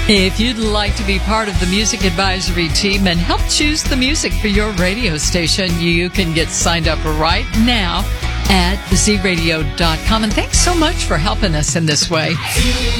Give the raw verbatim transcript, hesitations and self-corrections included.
If you'd like to be part of the Music Advisory team and help choose the music for your radio station, you can get signed up right now at z radio dot com. And thanks so much for helping us in this way.